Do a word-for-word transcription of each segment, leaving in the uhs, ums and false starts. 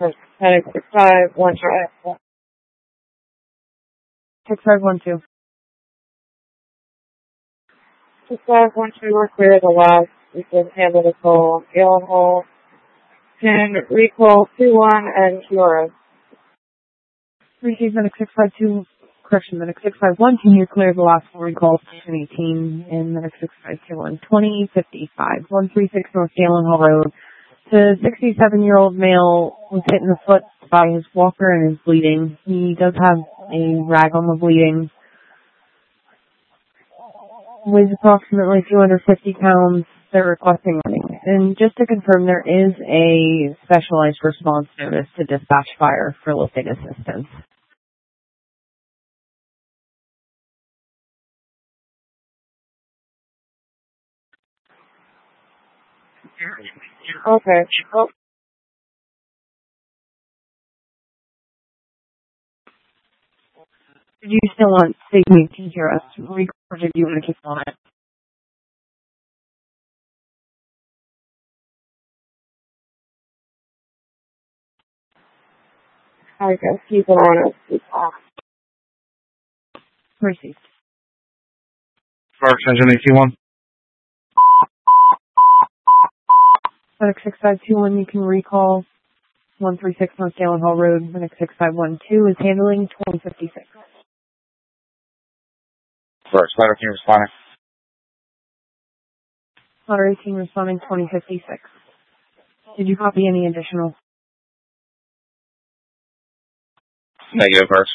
Heading six five one two. six five one two. six five one two, we're clear the last. We can handle the call. Galen Hall. Can recall two one and Kiora. Receive Medic six five two, correction, Medic six five one, can you clear the last four recall station eighteen in Medic six five two one, twenty fifty-five, one three six North Galen Hall Road. The sixty-seven-year-old male was hit in the foot by his walker and is bleeding. He does have a rag on the bleeding. Weighs approximately two hundred fifty pounds. They're requesting money. And just to confirm, there is a specialized response notice to dispatch fire for lifting assistance. Okay. Oh. Did you still want safety to hear us record, or did you want to keep on it? I guess keep it on it. Received. Sparks Engine eighty-one. Medic six five two one, you can recall one three six North Galen Hall Road. Medic six five one two is handling twenty fifty-six. Sparks, Ladder King responding. Ladder eighteen responding twenty fifty-six. Did you copy any additional? Negative, Sparks.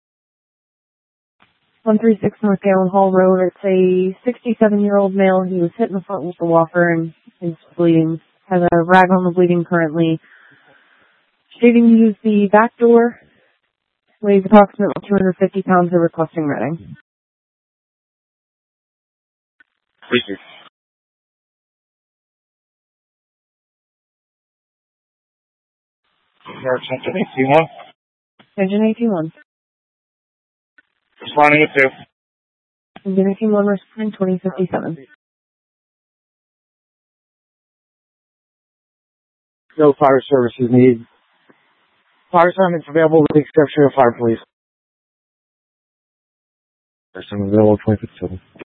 one three six North Galen Hall Road. It's a sixty-seven-year-old male. He was hit in the front with the walker and is bleeding. Has a rag on the bleeding currently. Stating to use the back door. Weighs approximately two hundred fifty pounds. They're requesting Reading. Received. Sparks Engine eighty-one. Engine eighty-one. Responding with two. Engine eighty-one responding twenty fifty-seven. No fire services needed. Fire sergeants available with the exception of fire police. Fire sergeant available twenty fifty-seven.